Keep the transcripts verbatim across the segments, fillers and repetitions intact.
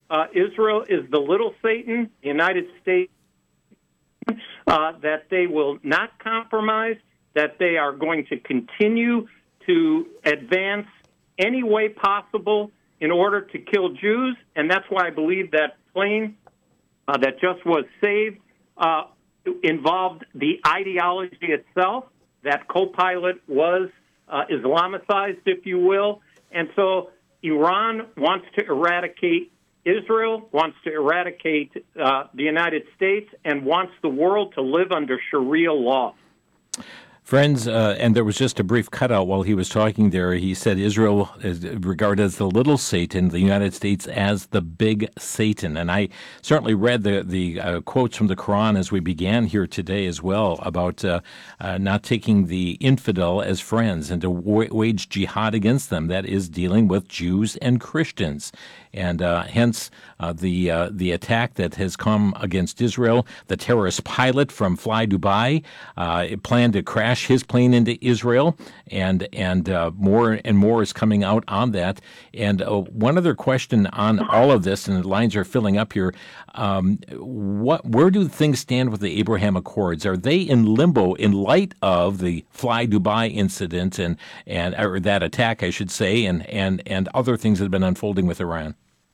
uh, Israel is the little Satan, the United States, uh, that they will not compromise, that they are going to continue to advance any way possible in order to kill Jews, and that's why I believe that plane uh, that just was saved uh, involved the ideology itself. That co-pilot was uh, Islamicized, if you will, and so Iran wants to eradicate Israel, wants to eradicate uh, the United States, and wants the world to live under Sharia law. Friends, uh, and there was just a brief cutout while he was talking there. He said Israel is regarded as the little Satan, the United States as the big Satan. And I certainly read the, the uh, quotes from the Quran as we began here today as well about uh, uh, not taking the infidel as friends and to w- wage jihad against them. That is dealing with Jews and Christians. And uh, hence uh, the uh, the attack that has come against Israel. The terrorist pilot from Fly Dubai uh, planned to crash his plane into Israel, and and uh, more and more is coming out on that. And uh, one other question on all of this, and the lines are filling up here. Um, what where do things stand with the Abraham Accords? Are they in limbo in light of the Fly Dubai incident and and or that attack, I should say, and and and other things that have been unfolding with Iran?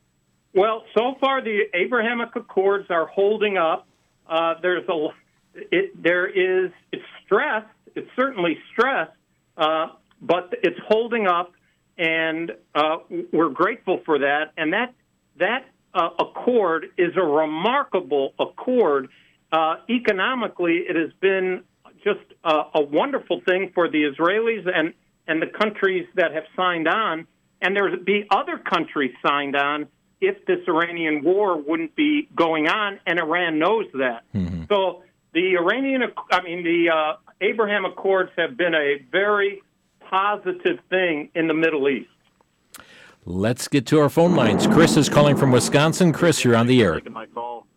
Well, so far the Abrahamic Accords are holding up. Uh, there's a, it, there is, it's stressed. It's certainly stressed, uh, but it's holding up, and uh, we're grateful for that. And that that uh, accord is a remarkable accord. Uh, economically, it has been just a, a wonderful thing for the Israelis and and the countries that have signed on. And there'd be other countries signed on if this Iranian war wouldn't be going on, and Iran knows that. Mm-hmm. So the Iranian, I mean, the uh, Abraham Accords have been a very positive thing in the Middle East. Let's get to our phone lines. Chris is calling from Wisconsin. Chris, you're on the air. My call.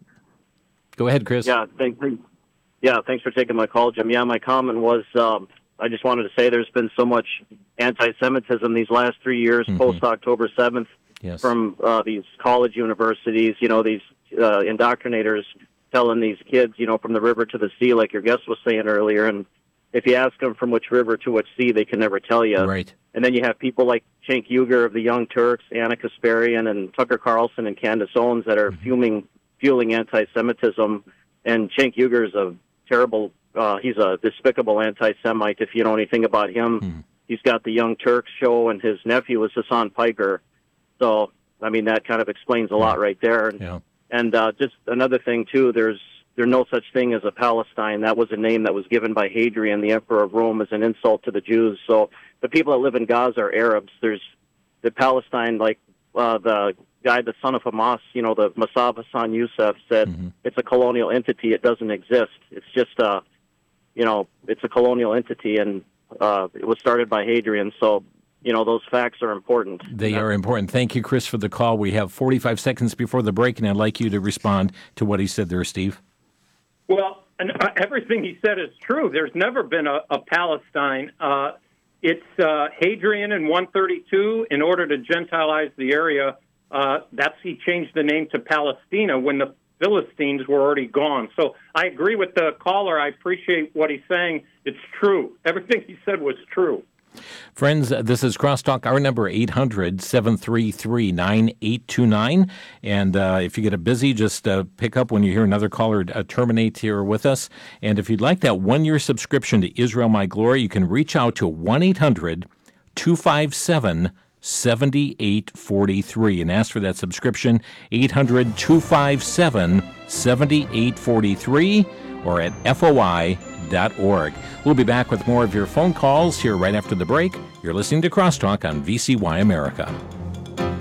Go ahead, Chris. Yeah, thanks. Yeah, thanks for taking my call, Jim. Yeah, my comment was um, I just wanted to say there's been so much anti-Semitism these last three years, mm-hmm. post-October seventh. Yes. From uh, these college universities, you know, these uh, indoctrinators telling these kids, you know, from the river to the sea, like your guest was saying earlier. And if you ask them from which river to which sea, they can never tell you. Right. And then you have people like Cenk Uygur of the Young Turks, Anna Kasparian, and Tucker Carlson and Candace Owens that are mm-hmm. fuming, fueling anti-Semitism. And Cenk Uygur is a terrible, uh, he's a despicable anti-Semite if you know anything about him. Mm-hmm. He's got the Young Turks show, and his nephew is Hassan Piker. So, I mean, that kind of explains a lot right there. And, yeah. and uh, just another thing, too, there's there's no such thing as a Palestine. That was a name that was given by Hadrian, the Emperor of Rome, as an insult to the Jews. So the people that live in Gaza are Arabs. There's the Palestine, like uh, the guy, the son of Hamas, you know, the Massab Hassan Youssef said, mm-hmm. it's a colonial entity. It doesn't exist. It's just, uh, you know, it's a colonial entity, and uh, it was started by Hadrian. So, you know, those facts are important. They are important. Thank you, Chris, for the call. We have forty-five seconds before the break, and I'd like you to respond to what he said there, Steve. Well, and, uh, everything he said is true. There's never been a, a Palestine. Uh, it's uh, Hadrian in one thirty-two, in order to Gentilize the area, uh, that's he changed the name to Palestina when the Philistines were already gone. So I agree with the caller. I appreciate what he's saying. It's true. Everything he said was true. Friends, this is Crosstalk. Our number, eight hundred, seven three three, nine eight two nine. And uh, if you get a busy, just uh, pick up when you hear another caller uh, terminate here with us. And if you'd like that one-year subscription to Israel My Glory, you can reach out to one eight hundred, two five seven, seven eight four three and ask for that subscription, eight hundred, two five seven, seven eight four three or at F O I dot org. We'll be back with more of your phone calls here right after the break. You're listening to Crosstalk on V C Y America.